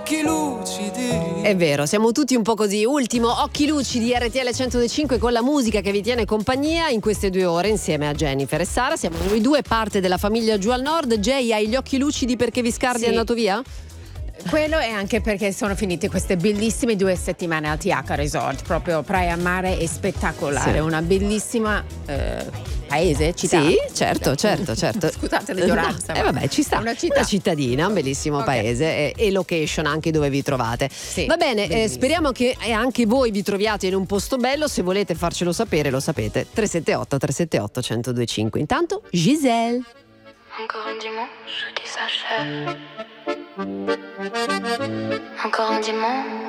occhi lucidi. È vero, siamo tutti un po' così. Ultimo Occhi Lucidi RTL 105 con la musica che vi tiene compagnia in queste 2 ore insieme a Jennifer e Sara. Siamo noi due, parte della famiglia giù al nord. Jay, hai gli occhi lucidi perché Viscardi è andato via? Quello è anche perché sono finite queste bellissime 2 settimane al TH Resort, proprio Praia Mare è spettacolare, Sì. una bellissima paese, città. Sì, certo. Scusate l'ignoranza. No, vabbè, ci sta. Una città. Una cittadina, un bellissimo Ok. paese e location anche dove vi trovate. Sì, Va bene, bellissimo. speriamo che anche voi vi troviate in un posto bello. Se volete farcelo sapere, lo sapete. 378 1025. Intanto, Giselle. Encore un dimanche qui s'achève. Encore un dimanche